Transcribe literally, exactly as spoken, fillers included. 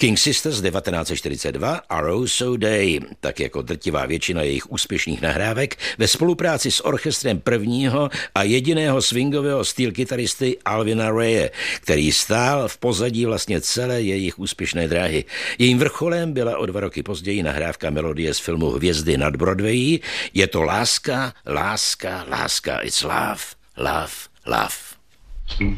King Sisters devatenáct set čtyřicet dva a Rose So Day, tak jako drtivá většina jejich úspěšných nahrávek, ve spolupráci s orchestrem prvního a jediného swingového styl kytaristy Alvina Raye, který stál v pozadí vlastně celé jejich úspěšné dráhy. Jejím vrcholem byla o dva roky později nahrávka melodie z filmu Hvězdy nad Broadway. Je to láska, láska, láska. It's love, love, love.